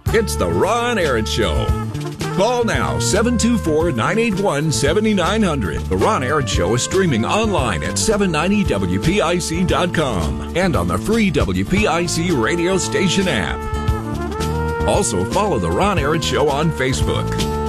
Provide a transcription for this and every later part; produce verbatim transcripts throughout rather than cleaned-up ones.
It's the Ron Aaron Show. Call now, seven two four, nine eight one, seven nine zero zero. The Ron Aaron Show is streaming online at seven ninety W P I C dot com and on the free W P I C radio station app. Also, follow The Ron Aaron Show on Facebook.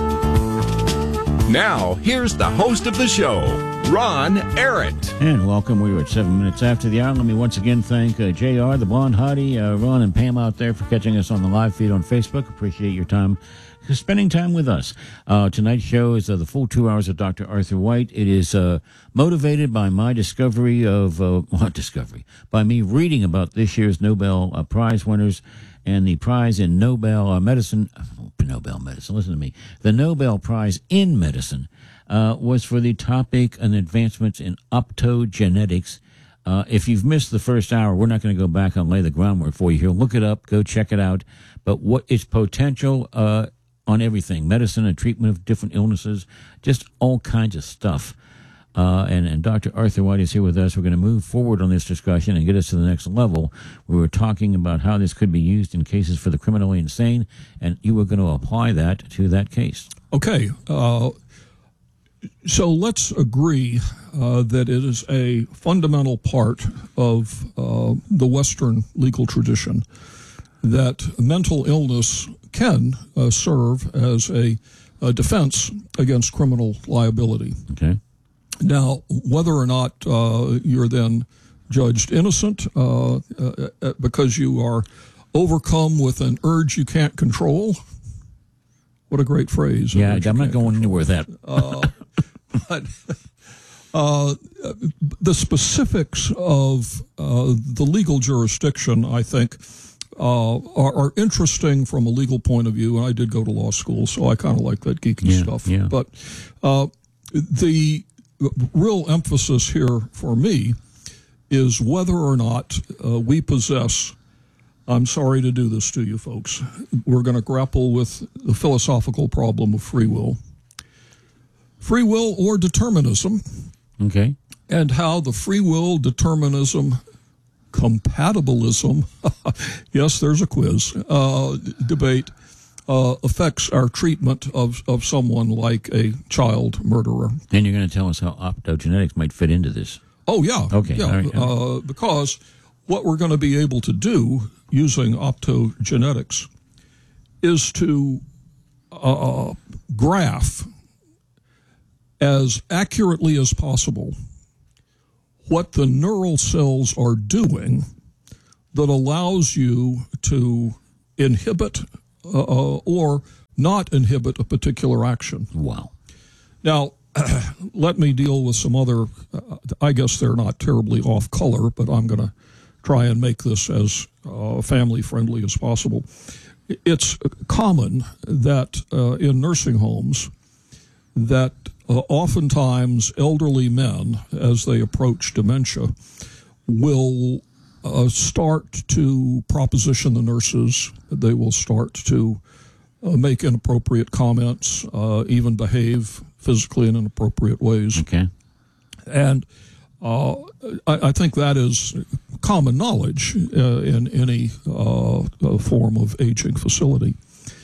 Now, here's the host of the show, Ron Aaron. And welcome. We were at seven minutes after the hour. Let me once again thank uh, J R, the Blonde Hottie, uh, Ron and Pam out there for catching us on the live feed on Facebook. Appreciate your time, spending time with us. Uh, tonight's show is uh, the full two hours of Doctor Arthur White. It is uh, motivated by my discovery of, uh, what discovery? By me reading about this year's Nobel uh, Prize winners and the prize in Nobel uh, medicine, Nobel medicine, listen to me, the Nobel Prize in medicine uh, was for the topic on advancements in optogenetics. Uh, if you've missed the first hour, we're not going to go back and lay the groundwork for you here. Look it up, go check it out. But what its potential uh, on everything, medicine and treatment of different illnesses, just all kinds of stuff. Uh, and, and Doctor Arthur White is here with us. We're going to move forward on this discussion and get us to the next level. We were talking about how this could be used in cases for the criminally insane, and you were going to apply that to that case. Okay. Uh, so let's agree uh, that it is a fundamental part of uh, the Western legal tradition that mental illness can uh, serve as a, a defense against criminal liability. Okay. Now, whether or not uh, you're then judged innocent uh, uh, because you are overcome with an urge you can't control, what a great phrase. Yeah, I'm not going anywhere with that. uh, but uh, the specifics of uh, the legal jurisdiction, I think, uh, are, are interesting from a legal point of view, and I did go to law school, so I kind of like that geeky yeah, stuff. Yeah. But uh, the real emphasis here for me is whether or not uh, we possess, I'm sorry to do this to you folks, we're going to grapple with the philosophical problem of free will. Free will or determinism. Okay. And how the free will, determinism, compatibilism, yes, there's a quiz, uh, debate, Uh, affects our treatment of, of someone like a child murderer. And you're going to tell us how optogenetics might fit into this. Oh, yeah. Okay. Yeah, All right. uh, because what we're going to be able to do using optogenetics is to uh, graph as accurately as possible what the neural cells are doing that allows you to inhibit Uh, or not inhibit a particular action. Wow. Now, let me deal with some other, uh, I guess they're not terribly off color, but I'm going to try and make this as uh, family-friendly as possible. It's common that uh, in nursing homes that uh, oftentimes elderly men, as they approach dementia, will Uh, start to proposition the nurses. They will start to uh, make inappropriate comments, uh, even behave physically in inappropriate ways. Okay. And uh, I, I think that is common knowledge uh, in any uh, uh, form of aging facility.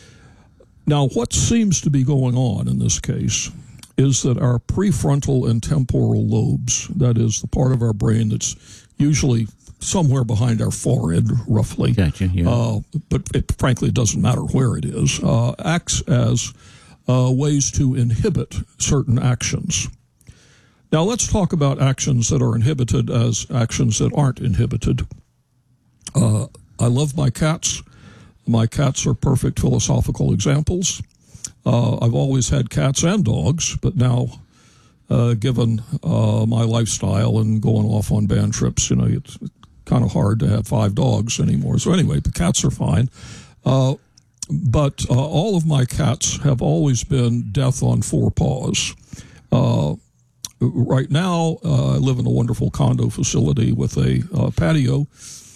Now, what seems to be going on in this case is that our prefrontal and temporal lobes, that is the part of our brain that's usually somewhere behind our forehead, roughly. Gotcha, yeah. uh, but it, frankly, it doesn't matter where it is, uh, acts as uh, ways to inhibit certain actions. Now, let's talk about actions that are inhibited as actions that aren't inhibited. Uh, I love my cats. My cats are perfect philosophical examples. Uh, I've always had cats and dogs, but now, uh, given uh, my lifestyle and going off on band trips, you know, it's kind of hard to have five dogs anymore. So anyway, the cats are fine. Uh, but uh, all of my cats have always been death on four paws. Uh, right now, uh, I live in a wonderful condo facility with a uh, patio,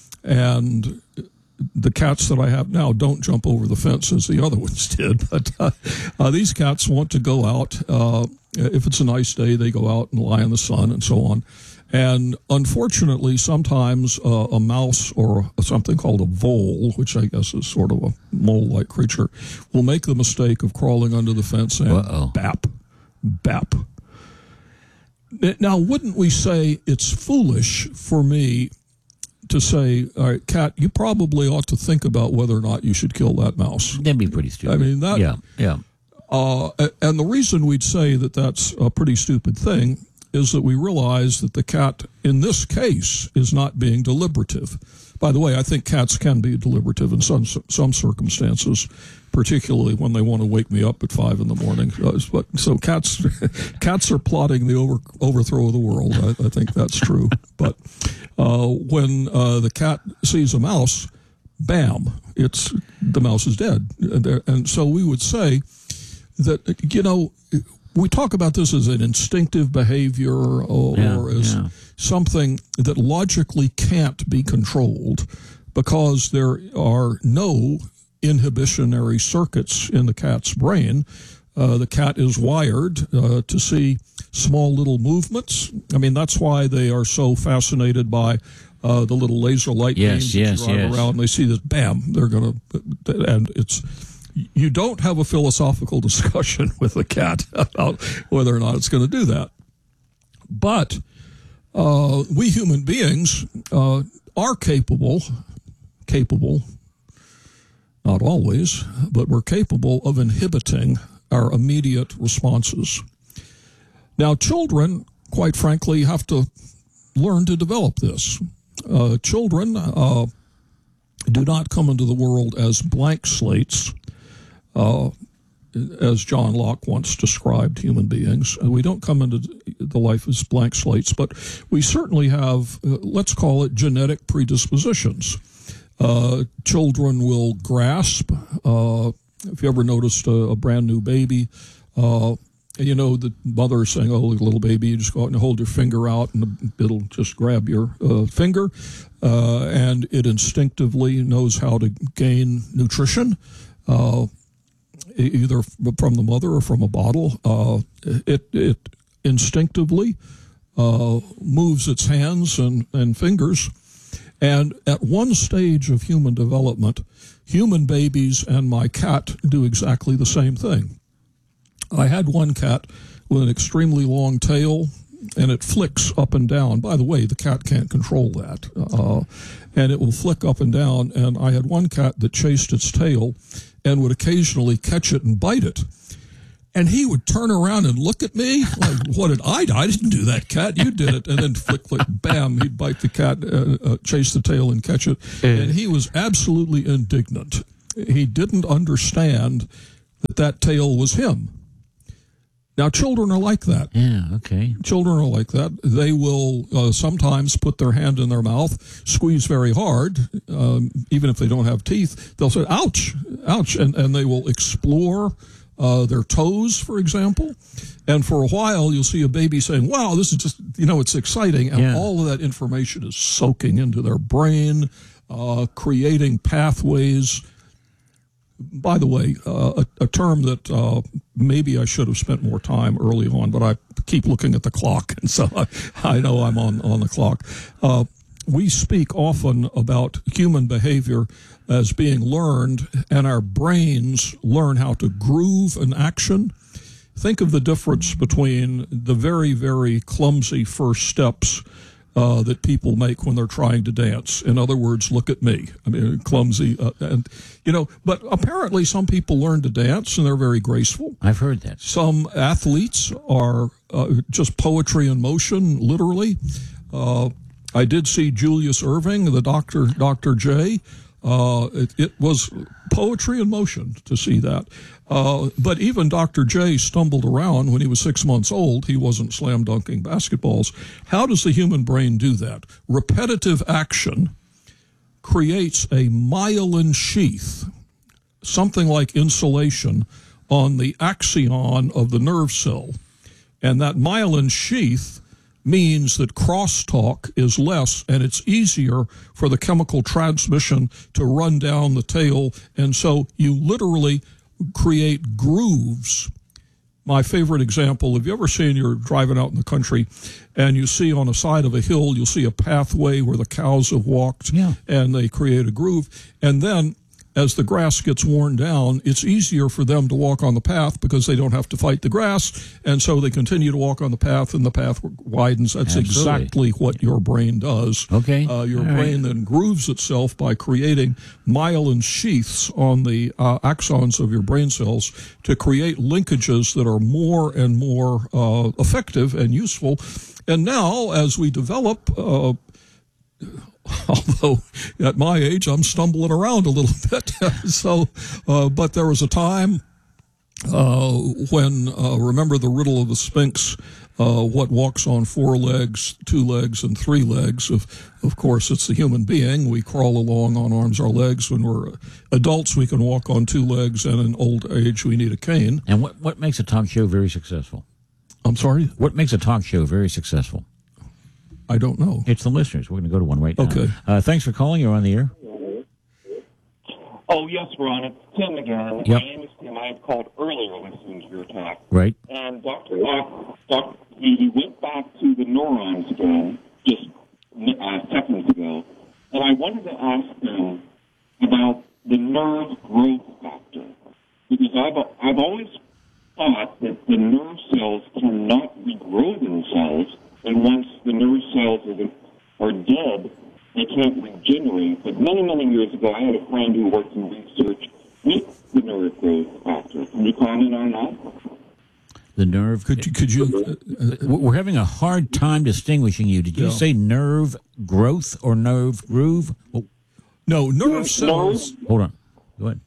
and the cats that I have now don't jump over the fence as the other ones did. But uh, uh, these cats want to go out. Uh, if it's a nice day, they go out and lie in the sun and so on. And unfortunately, sometimes uh, a mouse or something called a vole, which I guess is sort of a mole-like creature, will make the mistake of crawling under the fence and Uh-oh. bap, bap. Now, wouldn't we say it's foolish for me to say, all right, Cat, you probably ought to think about whether or not you should kill that mouse? That'd be pretty stupid. I mean, that... Yeah, yeah. Uh, and the reason we'd say that that's a pretty stupid thing is that we realize that the cat, in this case, is not being deliberative. By the way, I think cats can be deliberative in some some circumstances, particularly when they want to wake me up at five in the morning. Uh, but, so cats cats are plotting the over, overthrow of the world. I, I think that's true. But uh, when uh, the cat sees a mouse, bam, it's the mouse is dead. And so we would say that, you know, we talk about this as an instinctive behavior or, yeah, or as yeah. something that logically can't be controlled because there are no inhibitionary circuits in the cat's brain. Uh, the cat is wired uh, to see small little movements. I mean, that's why they are so fascinated by uh, the little laser light yes, beams that yes, you drive yes. around. And they see this, bam, they're going to, and it's... You don't have a philosophical discussion with a cat about whether or not it's going to do that. But uh, we human beings uh, are capable, capable, not always, but we're capable of inhibiting our immediate responses. Now, children, quite frankly, have to learn to develop this. Uh, children uh, do not come into the world as blank slates. Uh, as John Locke once described human beings. We don't come into the life as blank slates, but we certainly have, uh, let's call it genetic predispositions. Uh, children will grasp. Uh, if you ever noticed a, a brand new baby, uh, you know, the mother is saying, oh, little baby, you just go out and hold your finger out and it'll just grab your uh, finger. Uh, and it instinctively knows how to gain nutrition. Uh, either from the mother or from a bottle. Uh, it it instinctively uh, moves its hands and, and fingers. And at one stage of human development, human babies and my cat do exactly the same thing. I had one cat with an extremely long tail, and it flicks up and down. By the way, the cat can't control that. Uh, and it will flick up and down. And I had one cat that chased its tail and would occasionally catch it and bite it. And he would turn around and look at me like, what did I do? I didn't do that, cat. You did it. And then flick, flick, bam, he'd bite the cat, uh, uh, chase the tail and catch it. And he was absolutely indignant. He didn't understand that that tail was him. Now, children are like that. Yeah, okay. Children are like that. They will uh, sometimes put their hand in their mouth, squeeze very hard, um, even if they don't have teeth. They'll say, ouch, ouch, and, and they will explore uh, their toes, for example. And for a while, you'll see a baby saying, wow, this is just, you know, it's exciting. And Yeah. all of that information is soaking into their brain, uh, creating pathways. By the way, uh, a, a term that uh, maybe I should have spent more time early on, but I keep looking at the clock, and so I, I know I'm on, on the clock. Uh, we speak often about human behavior as being learned, and our brains learn how to groove an action. Think of the difference between the very, very clumsy first steps Uh, that people make when they're trying to dance. In other words, look at me. I mean, clumsy. Uh, and, you know, but apparently some people learn to dance and they're very graceful. I've heard that. Some athletes are uh, just poetry in motion, literally. Uh, I did see Julius Erving, the Doctor Doctor J. Uh, it, it was poetry in motion to see that. Uh, but even Doctor J stumbled around when he was six months old. He wasn't slam dunking basketballs. How does the human brain do that? Repetitive action creates a myelin sheath, something like insulation, on the axon of the nerve cell. And that myelin sheath means that crosstalk is less and it's easier for the chemical transmission to run down the tail. And so you literally create grooves my favorite example, have you ever seen, you're driving out in the country and you see on the side of a hill, you'll see a pathway where the cows have walked, yeah. and they create a groove. And then as the grass gets worn down, it's easier for them to walk on the path because they don't have to fight the grass. And so they continue to walk on the path, and the path widens. That's Absolutely. exactly what your brain does. Okay. Uh, your All brain right. then grooves itself by creating myelin sheaths on the uh, axons of your brain cells to create linkages that are more and more uh, effective and useful. And now, as we develop, uh, although at my age I'm stumbling around a little bit, so, uh, but there was a time uh, when, uh, remember the riddle of the Sphinx, uh, what walks on four legs, two legs, and three legs? Of, of course, it's the human being. We crawl along on arms or legs. When we're adults, we can walk on two legs, and in old age, we need a cane. And what, what makes a talk show very successful? I'm sorry? What makes a talk show very successful? I don't know. It's the listeners. We're going to go to one right now. Okay. Uh, thanks for calling. You're on the air. Oh, yes, Ron. It's Tim again. Yep. My name is Tim. I had called earlier listening to your talk. Right. And Doctor Locke, Doctor, he, he went back to the neurons again just uh, seconds ago. And I wanted to ask him about the nerve growth factor. Because I've, I've always thought that the nerve cells cannot regrow themselves. And once the nerve cells are, are dead, they can't regenerate. But many, many years ago, I had a friend who worked in research with the nerve growth factor. Can you comment on that? The nerve. Could you, could you, uh, We're having a hard time distinguishing you. Did you Yeah. say nerve growth or nerve groove? Oh, no, nerve cells. hold on. Go ahead.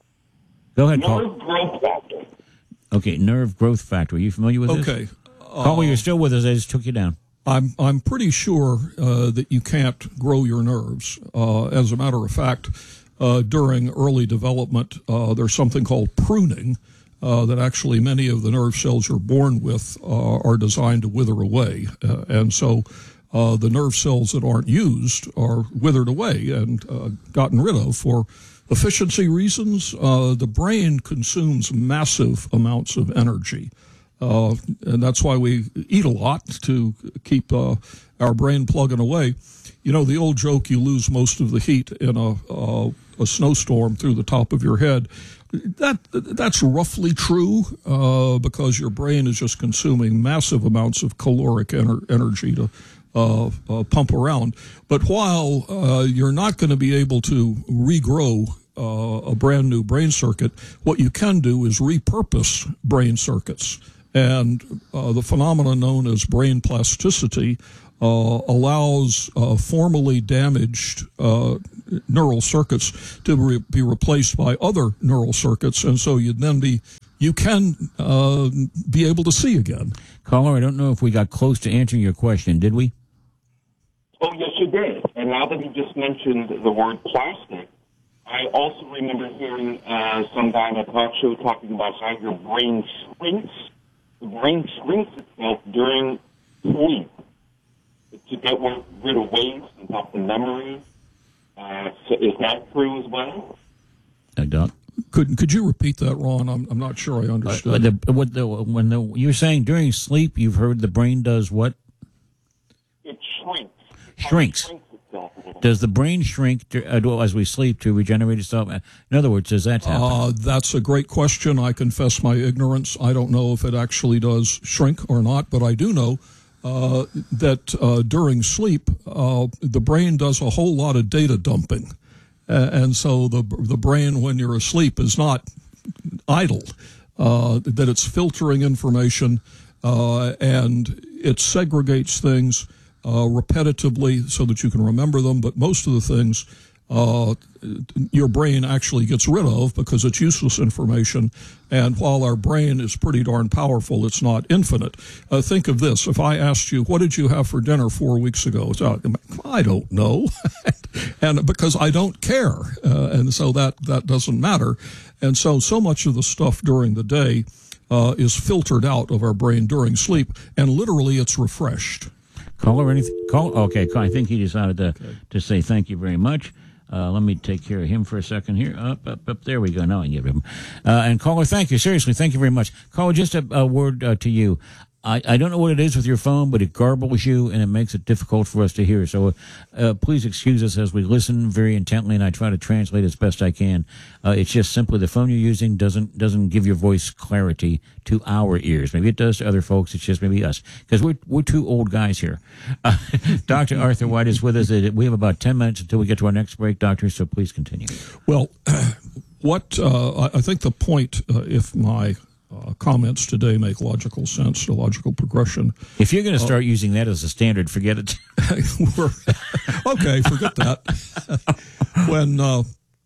Go ahead, Paul. Nerve growth factor. Okay, nerve growth factor. Are you familiar with this? Okay. Caller, you're still with us. I just took you down. I'm I'm pretty sure uh, that you can't grow your nerves. Uh, as a matter of fact, uh, during early development, uh, there's something called pruning uh, that actually many of the nerve cells you're born with uh, are designed to wither away, uh, and so uh, the nerve cells that aren't used are withered away and uh, gotten rid of for efficiency reasons. Uh, the brain consumes massive amounts of energy. Uh, and that's why we eat a lot, to keep uh, our brain plugging away. You know, the old joke, you lose most of the heat in a, uh, a snowstorm through the top of your head. That That's roughly true uh, because your brain is just consuming massive amounts of caloric ener- energy to uh, uh, pump around. But while uh, you're not going to be able to regrow uh, a brand new brain circuit, what you can do is repurpose brain circuits. And uh, the phenomenon known as brain plasticity uh, allows uh, formerly damaged uh, neural circuits to re- be replaced by other neural circuits, and so you'd then be you can uh, be able to see again. Caller, I don't know if we got close to answering your question. Did we? Oh, yes, you did. And now that you just mentioned the word plastic, I also remember hearing uh, some guy on a talk show talking about how your brain shrinks. The brain shrinks itself during sleep to get rid of waste and help the memory. Uh, so is that true as well? Uh, Doc? Could could you repeat that, Ron? I'm I'm not sure I Uh, understood. the, what the, when the, you're saying during sleep, you've heard the brain does what? It shrinks. It Shrinks. shrinks itself a little. Does the brain shrink to, uh, as we sleep to regenerate itself? In other words, does that happen? Uh, that's a great question. I confess my ignorance. I don't know if it actually does shrink or not, but I do know uh, that uh, during sleep, uh, the brain does a whole lot of data dumping. Uh, and so the the brain, when you're asleep, is not idle, uh, that it's filtering information uh, and it segregates things uh, repetitively so that you can remember them. But most of the things uh, your brain actually gets rid of because it's useless information. And while our brain is pretty darn powerful, it's not infinite. Uh, think of this. If I asked you, what did you have for dinner four weeks ago? It's, uh, I don't know. And because I don't care. Uh, and so that, that doesn't matter. And so, so much of the stuff during the day uh, is filtered out of our brain during sleep, and literally it's refreshed. Caller, anything? Call. Okay, I think he decided to, okay. to say thank you very much. Uh, let me take care of him for a second here. Up, up, up. There we go. Now I can get rid of him. Uh, and caller, thank you. Seriously, thank you very much. Caller, just a, a word uh, to you. I, I don't know what it is with your phone, but it garbles you and it makes it difficult for us to hear. So uh, please excuse us as we listen very intently, and I try to translate as best I can. Uh, it's just simply the phone you're using doesn't doesn't give your voice clarity to our ears. Maybe it does to other folks. It's just maybe us, because we're we're two old guys here. Uh, Doctor Arthur White is with us. We have about ten minutes until we get to our next break, Doctor. So please continue. Well, what uh, I think the point, uh, if my Uh, comments today make logical sense, a logical progression. If you're going to start uh, using that as a standard, forget it. we're, okay, forget that. when uh,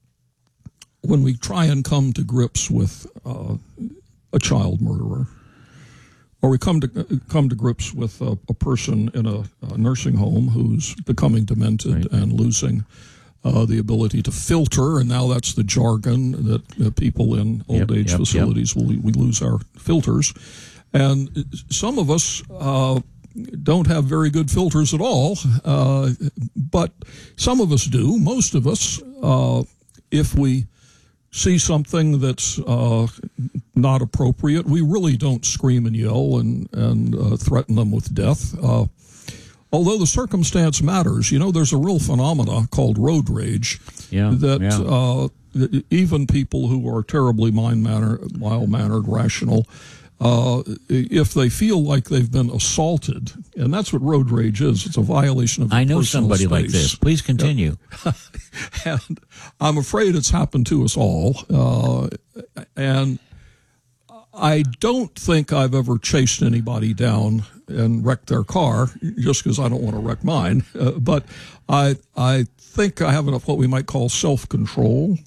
when we try and come to grips with uh, a child murderer, or we come to come to grips with a, a person in a, a nursing home who's becoming demented right. and losing Uh, the ability to filter, and now that's the jargon that uh, people in old yep, age yep, facilities yep. will we lose our filters, and some of us uh, don't have very good filters at all, uh, but some of us do. Most of us, uh, if we see something that's uh, not appropriate, we really don't scream and yell and and uh, threaten them with death. Uh, Although the circumstance matters, you know, there's a real phenomena called road rage yeah, that yeah. Uh, even people who are terribly mild-mannered, mild-mannered, rational, uh, if they feel like they've been assaulted, and that's what road rage is, it's a violation of I know personal somebody space. like this. Please continue. Yeah. And I'm afraid it's happened to us all. Uh, and I don't think I've ever chased anybody down and wrecked their car just because I don't want to wreck mine. Uh, but I I think I have enough what we might call self-control.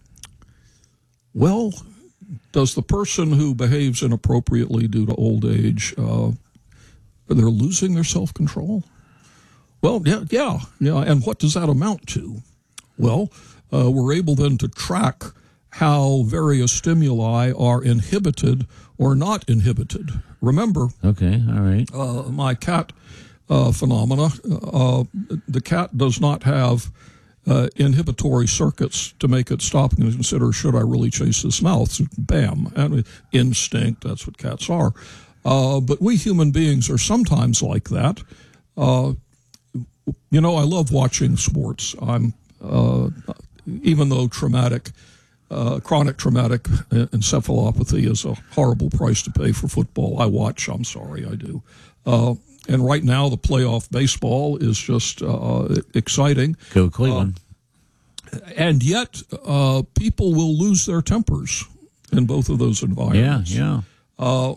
Well, does the person who behaves inappropriately due to old age, uh, they're losing their self-control? Well, yeah, yeah, yeah. And what does that amount to? Well, uh, we're able then to track how various stimuli are inhibited or not inhibited. Remember, okay, all right. Uh, my cat uh, phenomena, uh, the cat does not have uh, inhibitory circuits to make it stop and consider, should I really chase this mouse? Bam. And instinct, that's what cats are. Uh, but we human beings are sometimes like that. Uh, you know, I love watching sports. I'm, uh, even though traumatic Uh, chronic traumatic encephalopathy is a horrible price to pay for football. I watch. I'm sorry, I do. Uh, and right now, the playoff baseball is just uh, exciting. Go Cleveland. Uh, and yet, uh, people will lose their tempers in both of those environments. Yeah, yeah. Uh,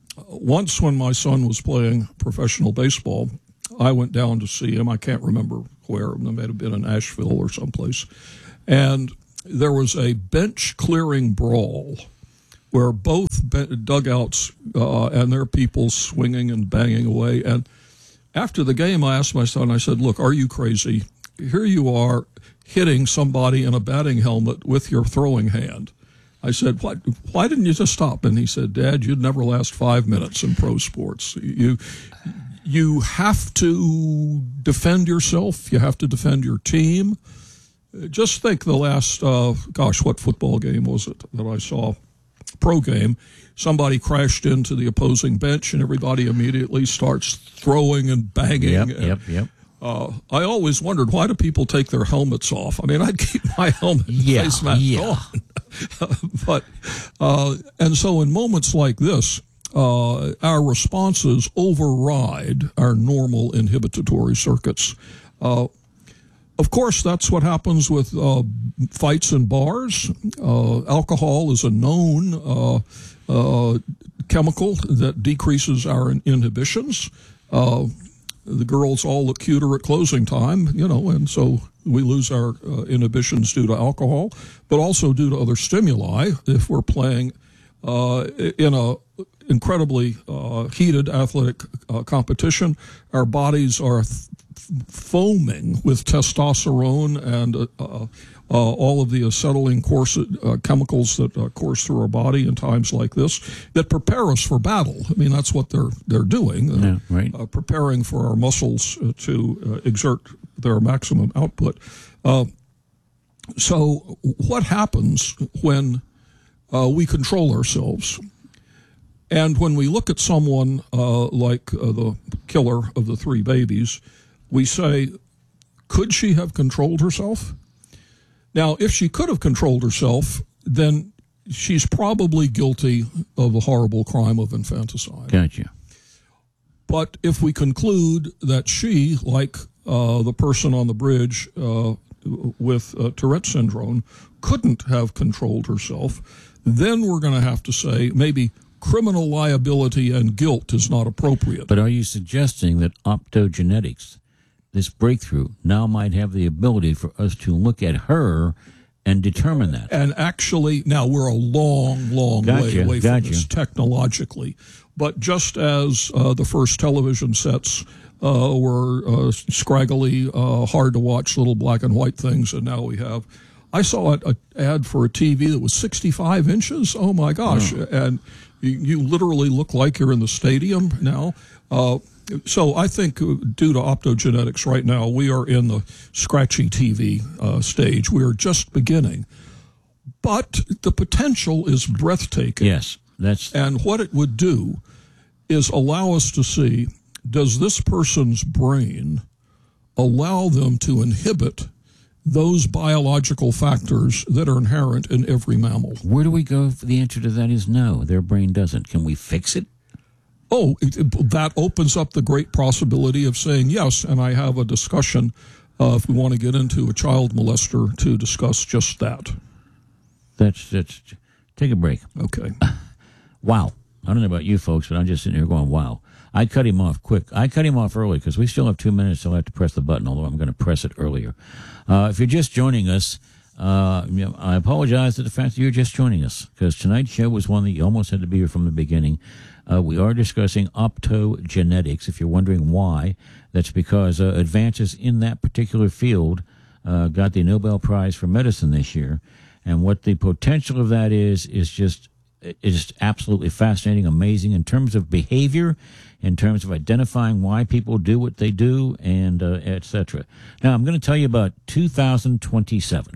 once when my son was playing professional baseball, I went down to see him. I can't remember where. It may have been in Asheville or someplace. And there was a bench-clearing brawl where both dugouts uh, and their people swinging and banging away. And after the game, I asked my son, I said, look, are you crazy? Here you are hitting somebody in a batting helmet with your throwing hand. I said, why, why didn't you just stop? And he said, Dad, you'd never last five minutes in pro sports. You, you have to defend yourself. You have to defend your team. Just think the last, uh, gosh, what football game was it that I saw? Pro game. Somebody crashed into the opposing bench, and everybody immediately starts throwing and banging. Yep, and, yep, yep. Uh, I always wondered, why do people take their helmets off? I mean, I'd keep my helmet and yeah, face mask yeah. on. but, uh, and so in moments like this, uh, our responses override our normal inhibitory circuits. Uh, Of course, that's what happens with uh, fights in bars. Uh, alcohol is a known uh, uh, chemical that decreases our inhibitions. Uh, the girls all look cuter at closing time, you know, and so we lose our uh, inhibitions due to alcohol, but also due to other stimuli. If we're playing uh, in a incredibly uh, heated athletic uh, competition, our bodies are th- foaming with testosterone and uh, uh, uh, all of the acetylene course, uh, chemicals that uh, course through our body in times like this that prepare us for battle. I mean, that's what they're they're doing, uh, yeah, right. uh, preparing for our muscles uh, to uh, exert their maximum output. Uh, So what happens when uh, we control ourselves? And when we look at someone uh, like uh, the killer of the three babies, we say, could she have controlled herself? Now, if she could have controlled herself, then she's probably guilty of a horrible crime of infanticide. Gotcha. But if we conclude that she, like uh, the person on the bridge uh, with uh, Tourette syndrome, couldn't have controlled herself, then we're going to have to say maybe criminal liability and guilt is not appropriate. But are you suggesting that optogenetics, this breakthrough, now might have the ability for us to look at her and determine that? And actually, now we're a long, long gotcha, way away gotcha. from this technologically. But just as uh, the first television sets uh, were uh, scraggly, uh, hard to watch little black and white things, and now we have, I saw an ad for a T V that was sixty-five inches. Oh my gosh! Oh. And you, you literally look like you're in the stadium now. Uh, so I think due to optogenetics right now, we are in the scratchy T V uh, stage. We are just beginning. But the potential is breathtaking. Yes. That's... And what it would do is allow us to see, does this person's brain allow them to inhibit those biological factors that are inherent in every mammal? Where do we go if the answer to that is no, their brain doesn't? Can we fix it? Oh, it, it, that opens up the great possibility of saying yes, and I have a discussion, uh, if we want to get into a child molester, to discuss just that. That's, that's, take a break. Okay. Wow. I don't know about you folks, but I'm just sitting here going, wow. I cut him off quick. I cut him off early because we still have two minutes till I have to press the button, although I'm going to press it earlier. Uh, if you're just joining us, uh, you know, I apologize for the fact that you're just joining us because tonight's show was one that you almost had to be here from the beginning. Uh, we are discussing optogenetics. If you're wondering why, that's because uh, advances in that particular field uh, got the Nobel Prize for Medicine this year. And what the potential of that is, is just is absolutely fascinating, amazing in terms of behavior, in terms of identifying why people do what they do, and uh, et cetera. Now, I'm going to tell you about two thousand twenty-seven.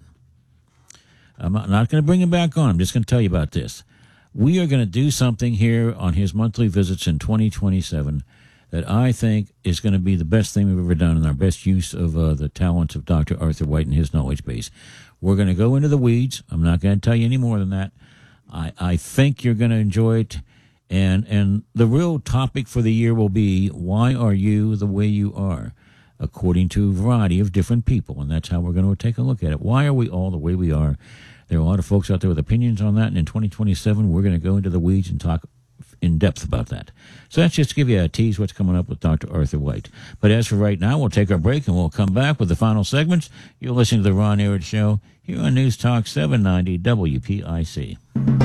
I'm not, not going to bring him back on. I'm just going to tell you about this. We are going to do something here on his monthly visits in twenty twenty-seven that I think is going to be the best thing we've ever done and our best use of uh, the talents of Doctor Arthur White and his knowledge base. We're going to go into the weeds. I'm not going to tell you any more than that. I, I think you're going to enjoy it. And, and the real topic for the year will be, why are you the way you are? According to a variety of different people. And that's how we're going to take a look at it. Why are we all the way we are? There are a lot of folks out there with opinions on that. And in twenty twenty-seven, we're going to go into the weeds and talk in depth about that. So that's just to give you a tease what's coming up with Doctor Arthur White. But as for right now, we'll take our break and we'll come back with the final segments. You're listening to the Ron Arad Show here on News Talk seven ninety W P I C.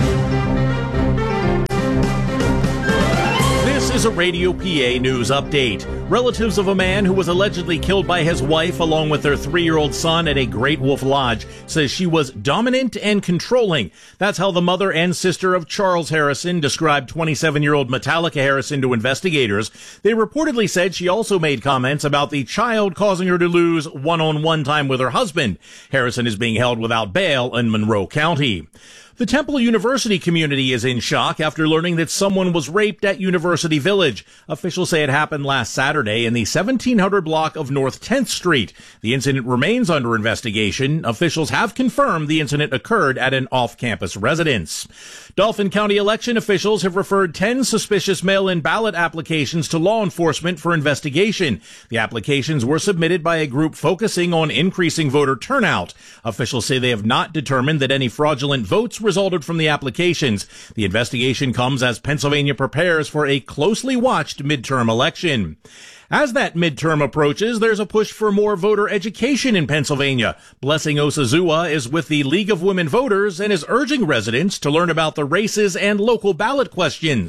This is a Radio P A news update. Relatives of a man who was allegedly killed by his wife along with their three-year-old son at a Great Wolf Lodge says she was dominant and controlling. That's how the mother and sister of Charles Harrison described twenty-seven-year-old Metallica Harrison to investigators. They reportedly said she also made comments about the child causing her to lose one-on-one time with her husband. Harrison is being held without bail in Monroe County. The Temple University community is in shock after learning that someone was raped at University Village. Officials say it happened last Saturday in the seventeen hundred block of North tenth Street. The incident remains under investigation. Officials have confirmed the incident occurred at an off-campus residence. Dauphin County election officials have referred ten suspicious mail-in ballot applications to law enforcement for investigation. The applications were submitted by a group focusing on increasing voter turnout. Officials say they have not determined that any fraudulent votes resulted from the applications. The investigation comes as Pennsylvania prepares for a closely watched midterm election. As that midterm approaches, there's a push for more voter education in Pennsylvania. Blessing Osazua is with the League of Women Voters and is urging residents to learn about the races and local ballot questions.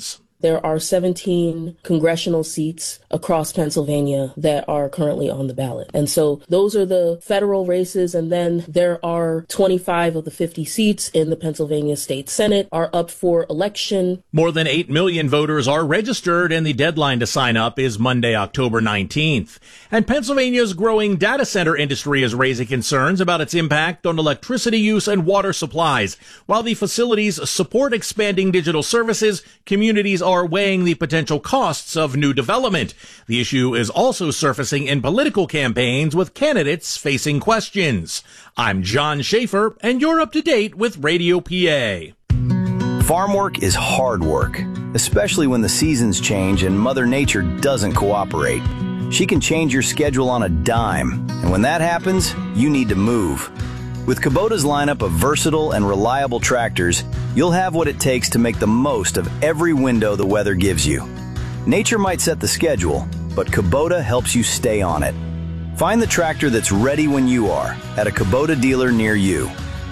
There are seventeen congressional seats across Pennsylvania that are currently on the ballot. And so those are the federal races. And then there are twenty-five of the fifty seats in the Pennsylvania State Senate are up for election. More than eight million voters are registered, and the deadline to sign up is Monday, October nineteenth. And Pennsylvania's growing data center industry is raising concerns about its impact on electricity use and water supplies. While the facilities support expanding digital services, communities are weighing the potential costs of new development. The issue is also surfacing in political campaigns, with candidates facing questions. I'm John Schaefer, and you're up to date with Radio P A. Farm work is hard work, especially when the seasons change and Mother Nature doesn't cooperate. She can change your schedule on a dime, and when that happens, you need to move. With Kubota's lineup of versatile and reliable tractors, you'll have what it takes to make the most of every window the weather gives you. Nature might set the schedule, but Kubota helps you stay on it. Find the tractor that's ready when you are at a Kubota dealer near you.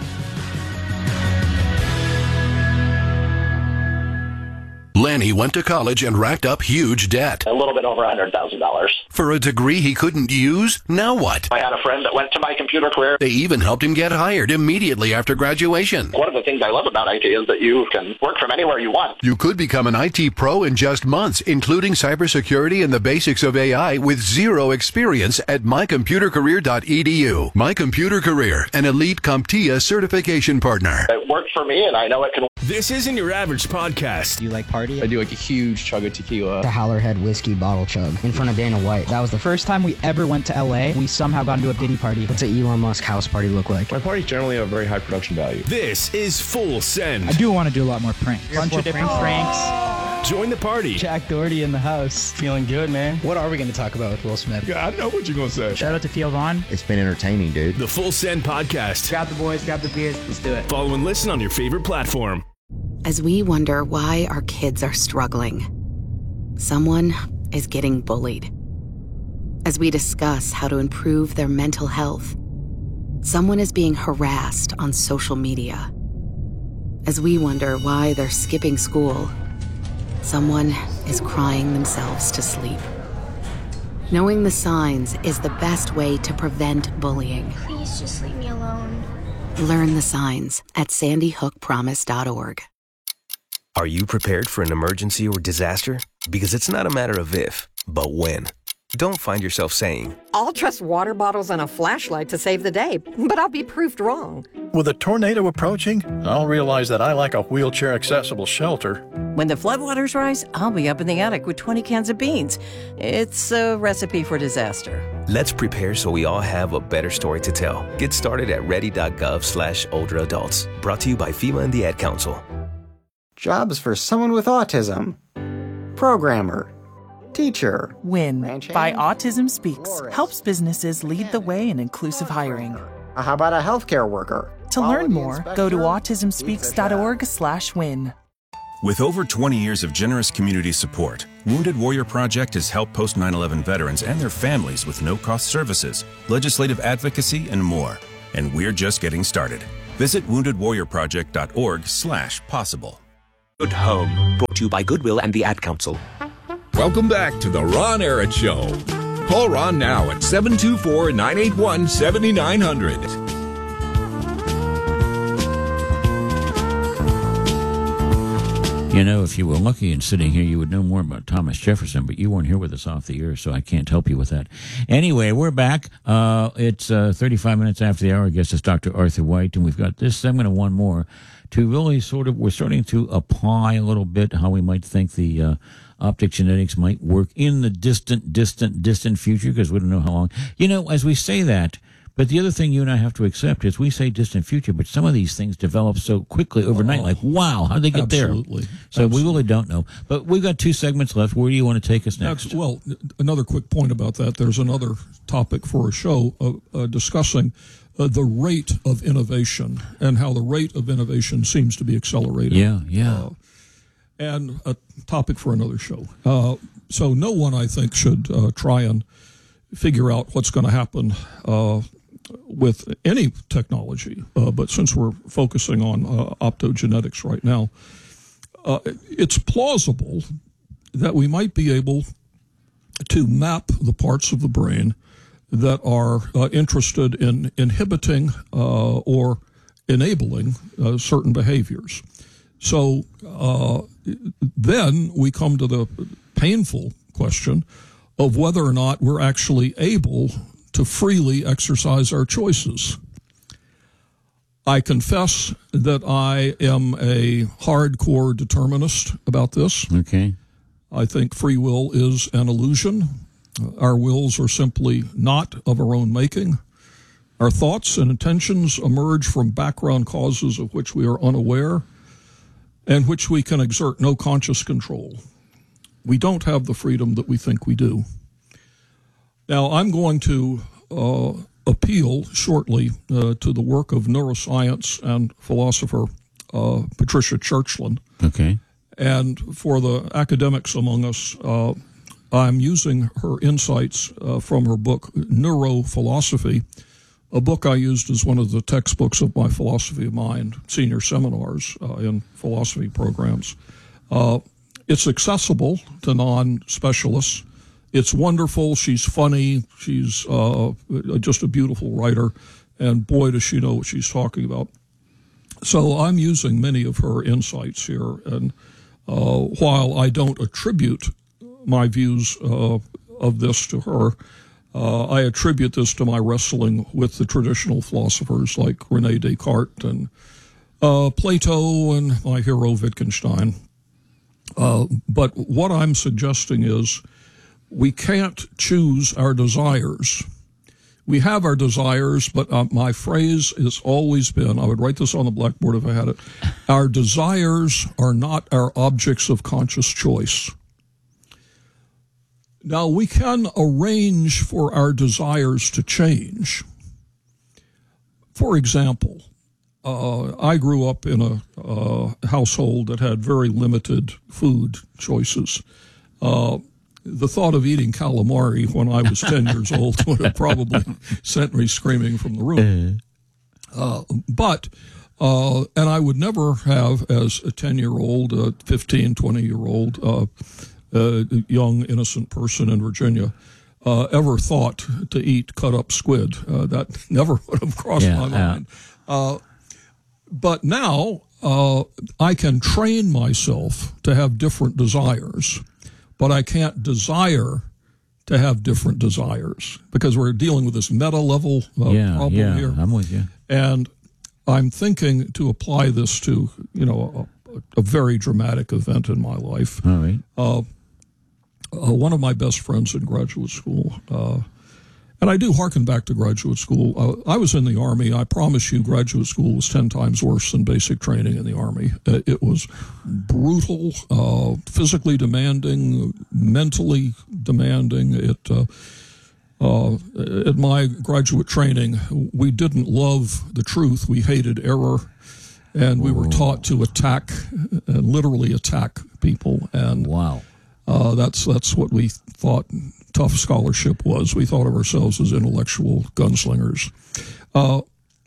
Lanny went to college and racked up huge debt. A little bit over one hundred thousand dollars. For a degree he couldn't use? Now what? I had a friend that went to my computer career. They even helped him get hired immediately after graduation. One of the things I love about I T is that you can work from anywhere you want. You could become an I T pro in just months, including cybersecurity and the basics of A I with zero experience at my computer career dot e d u. My Computer Career, an elite CompTIA certification partner. It worked for me, and I know it can. This isn't your average podcast. Do you like party? I do like a huge chug of tequila. The Howlerhead whiskey bottle chug in front of Dana White. That was the first time we ever went to L A. We somehow got into a Diddy party. What's an Elon Musk house party look like? My parties generally have very high production value. This is Full Send. I do want to do a lot more pranks. A bunch of different pranks. Join the party. Jack Doherty in the house. Feeling good, man. What are we going to talk about with Will Smith? Yeah, I know what you're going to say. Shout out to Theo Vaughn. It's been entertaining, dude. The Full Send Podcast. Grab the boys, grab the beers. Let's do it. Follow and listen on your favorite platform. As we wonder why our kids are struggling, someone is getting bullied. As we discuss how to improve their mental health, someone is being harassed on social media. As we wonder why they're skipping school, someone is crying themselves to sleep. Knowing the signs is the best way to prevent bullying. Please just leave me alone. Learn the signs at sandy hook promise dot org. Are you prepared for an emergency or disaster? Because it's not a matter of if, but when. Don't find yourself saying, I'll trust water bottles and a flashlight to save the day, but I'll be proved wrong. With a tornado approaching, I'll realize that I lack a wheelchair-accessible shelter. When the floodwaters rise, I'll be up in the attic with twenty cans of beans. It's a recipe for disaster. Let's prepare so we all have a better story to tell. Get started at ready.gov slash older adults. Brought to you by FEMA and the Ad Council. Jobs for someone with autism. Programmer. Teacher. WIN by Autism Speaks helps businesses lead the way in inclusive hiring. How about a healthcare worker? To learn more, go to autism speaks dot org slash win. With over twenty years of generous community support, Wounded Warrior Project has helped post nine eleven veterans and their families with no-cost services, legislative advocacy, and more. And we're just getting started. Visit wounded warrior project dot org slash possible. Good Home, brought to you by Goodwill and the Ad Council. Welcome back to the Ron Arad Show. Call Ron now at seven two four, nine eight one, seven nine zero zero. You know, if you were lucky and sitting here, you would know more about Thomas Jefferson, but you weren't here with us off the air, so I can't help you with that. Anyway, we're back. Uh, it's uh, thirty-five minutes after the hour. I guess it's Doctor Arthur White, and we've got this segment and one more to really sort of, we're starting to apply a little bit how we might think the uh, optic genetics might work in the distant, distant, distant future, because we don't know how long. You know, as we say that, but the other thing you and I have to accept is we say distant future, but some of these things develop so quickly overnight. Oh, like, wow, how'd they get absolutely, there? So absolutely. we really don't know. But we've got two segments left. Where do you want to take us next? That's, well, another quick point about that. There's another topic for a show uh, uh, discussing uh, the rate of innovation and how the rate of innovation seems to be accelerating. Yeah, yeah. Uh, and a topic for another show. Uh, so no one, I think, should uh, try and figure out what's going to happen uh, with any technology. Uh, but since we're focusing on uh, optogenetics right now, uh, it's plausible that we might be able to map the parts of the brain that are uh, interested in inhibiting uh, or enabling uh, certain behaviors. So uh, then we come to the painful question of whether or not we're actually able to freely exercise our choices. I confess that I am a hardcore determinist about this. Okay. I think free will is an illusion. Our wills are simply not of our own making. Our thoughts and intentions emerge from background causes of which we are unaware and which we can exert no conscious control. We don't have the freedom that we think we do. Now, I'm going to uh, appeal shortly uh, to the work of neuroscience and philosopher uh, Patricia Churchland. Okay. And for the academics among us, uh, I'm using her insights uh, from her book, Neurophilosophy, a book I used as one of the textbooks of my Philosophy of Mind senior seminars uh, in philosophy programs. Uh, it's accessible to non-specialists. It's wonderful. She's funny. She's uh, just a beautiful writer. And boy, does she know what she's talking about. So I'm using many of her insights here. And uh, while I don't attribute my views uh, of this to her, uh, I attribute this to my wrestling with the traditional philosophers like René Descartes and uh, Plato and my hero Wittgenstein. Uh, but what I'm suggesting is we can't choose our desires. We have our desires, but uh, my phrase has always been, I would write this on the blackboard if I had it, our desires are not our objects of conscious choice. Now, we can arrange for our desires to change. For example, uh, I grew up in a uh, household that had very limited food choices. Uh, the thought of eating calamari when I was ten years old would have probably sent me screaming from the room. Uh, but, uh, and I would never have, as a ten-year-old, a fifteen, twenty-year-old, uh, uh, young, innocent person in Virginia, uh, ever thought to eat cut-up squid. Uh, that never would have crossed yeah, my mind. Uh, but now uh, I can train myself to have different desires, but I can't desire to have different desires because we're dealing with this meta-level uh, yeah, problem yeah, here. I'm with you. And I'm thinking to apply this to, you know, a, a very dramatic event in my life. All right. Uh, uh, one of my best friends in graduate school, uh, and I do hearken back to graduate school. Uh, I was in the Army. I promise you graduate school was ten times worse than basic training in the Army. Uh, it was brutal, uh, physically demanding, mentally demanding. It uh, uh, at my graduate training, we didn't love the truth. We hated error, and we were taught to attack, uh, literally attack people. And wow. Uh, that's that's what we thought tough scholarship was. We thought of ourselves as intellectual gunslingers. Uh,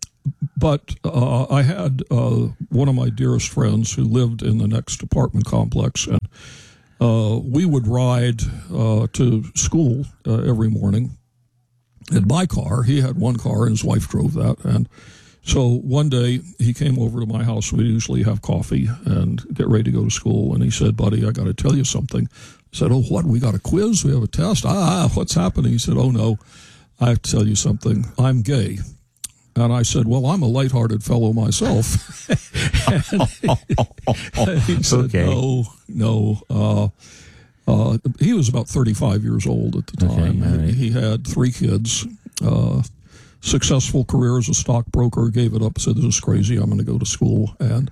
but uh, I had uh, one of my dearest friends who lived in the next apartment complex, and uh, we would ride uh, to school uh, every morning in my car. He had one car, and his wife drove that. And so one day he came over to my house. We usually have coffee and get ready to go to school. And he said, "Buddy, I got to tell you something." I said, "Oh, what? We got a quiz? We have a test? Ah, what's happening?" He said, "Oh, no, I have to tell you something. I'm gay." And I said, "Well, I'm a lighthearted fellow myself." and he said, okay. "No, no." Uh, uh, he was about thirty-five years old at the time. Okay, right. He had three kids. Uh, successful career as a stockbroker, gave it up, said, "This is crazy, I'm going to go to school." And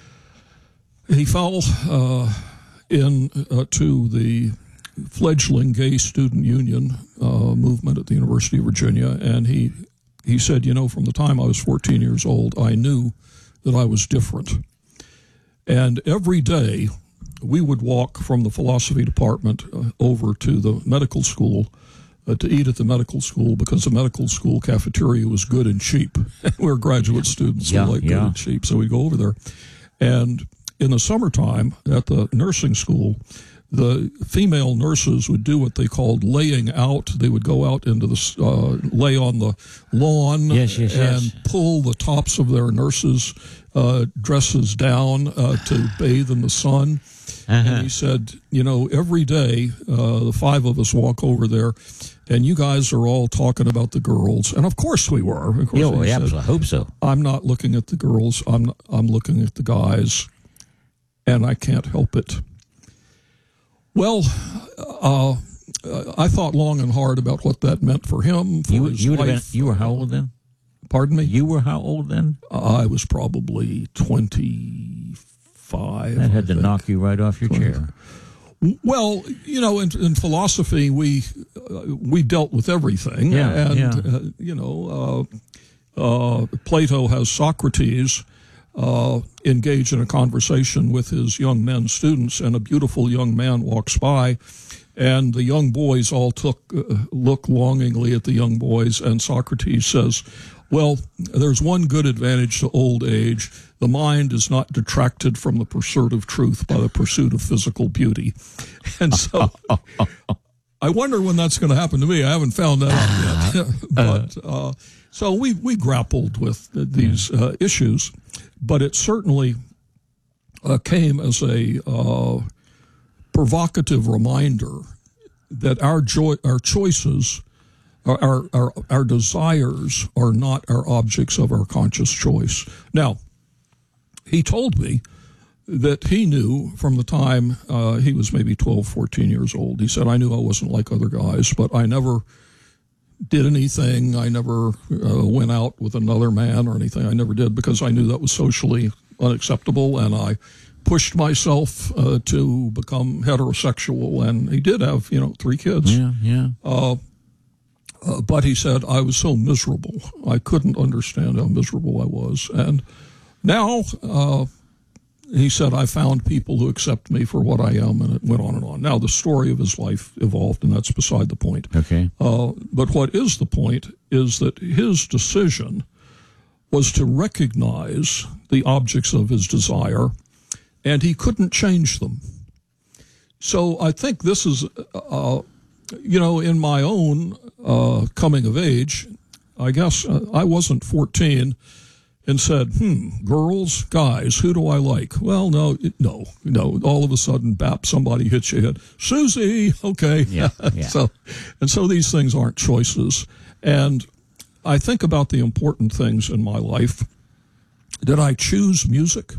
he fell uh, in uh, to the fledgling gay student union uh, movement at the University of Virginia, and he he said, "You know, from the time I was fourteen years old, I knew that I was different." And every day we would walk from the philosophy department uh, over to the medical school Uh, to eat at the medical school because the medical school cafeteria was good and cheap. We're graduate students, so yeah, like yeah. good and cheap. So we go over there. And in the summertime at the nursing school, the female nurses would do what they called laying out. They would go out into the, uh, lay on the lawn yes, yes, and yes. pull the tops of their nurses' uh, dresses down uh, to bathe in the sun. Uh-huh. And he said, you know, every day uh, the five of us walk over there, and you guys are all talking about the girls. And of course we were. Of course yeah, we yeah, said, I hope so. I'm not looking at the girls. I'm I'm looking at the guys, and I can't help it. Well, uh, I thought long and hard about what that meant for him, for you, his you, wife. been, you were how old then? Pardon me? You were how old then? Uh, I was probably twenty-five. That had to knock you right off your twenty chair. Well, you know, in, in philosophy, we uh, we dealt with everything, yeah, and yeah. Uh, you know, uh, uh, Plato has Socrates uh, engage in a conversation with his young men students, and a beautiful young man walks by, and the young boys all took uh, look longingly at the young boys, and Socrates says, "Well, there's one good advantage to old age. The mind is not detracted from the pursuit of truth by the pursuit of physical beauty." And so I wonder when that's going to happen to me. I haven't found that out yet. But uh, so we, we grappled with these uh, issues, but it certainly uh, came as a uh, provocative reminder that our joy, our choices, our, our, our desires are not our objects of our conscious choice. Now, he told me that he knew from the time uh, he was maybe twelve, fourteen years old. He said, I knew I wasn't like other guys, but I never did anything. I never uh, went out with another man or anything. I never did, because I knew that was socially unacceptable, and I pushed myself uh, to become heterosexual. And he did have, you know, three kids. Yeah, yeah. Uh, uh, but he said, I was so miserable. I couldn't understand how miserable I was. And now, uh, he said, I found people who accept me for what I am, and it went on and on. Now, the story of his life evolved, and that's beside the point. Okay. Uh, but what is the point is that his decision was to recognize the objects of his desire, and he couldn't change them. So I think this is, uh, you know, in my own uh, coming of age, I guess uh, I wasn't fourteen and said, hmm, girls, guys, who do I like? Well, no, no, no. All of a sudden, bap, somebody hits your head. Susie, okay. Yeah, yeah. so, and so these things aren't choices. And I think about the important things in my life. Did I choose music?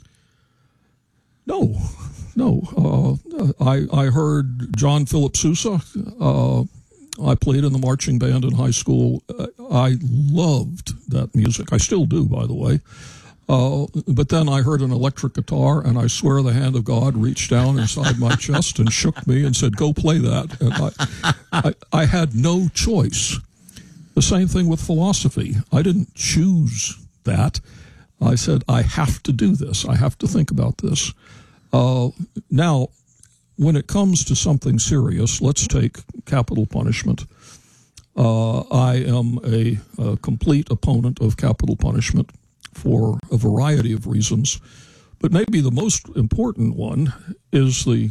No, no. Uh, I, I heard John Philip Sousa. Uh, I played in the marching band in high school. I loved that music. I still do, by the way. Uh, but then I heard an electric guitar, and I swear the hand of God reached down inside my chest and shook me and said, go play that. And I, I, I had no choice. The same thing with philosophy. I didn't choose that. I said, I have to do this. I have to think about this. Uh, now, when it comes to something serious, let's take capital punishment. Uh, I am a, a complete opponent of capital punishment for a variety of reasons, but maybe the most important one is the